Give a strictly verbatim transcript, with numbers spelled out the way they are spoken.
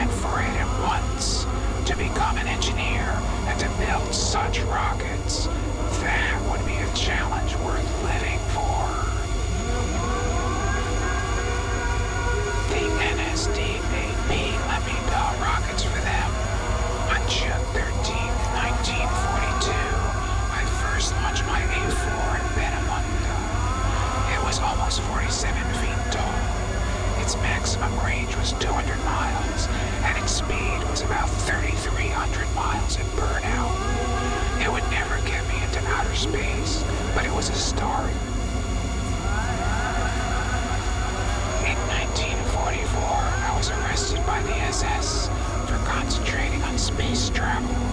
meant for it at once. To become an engineer and to build such rockets, that would be a challenge worth living for. The N S D A P let me build rockets for them. On June thirteenth, nineteen forty-two, I first launched my A four at Benemundo. It was almost forty-seven feet tall. Its maximum range was two hundred miles, and its speed was about thirty-three hundred miles at burnout. It would never get me into outer space, but it was a start. In nineteen forty-four, I was arrested by the S S for concentrating on space travel.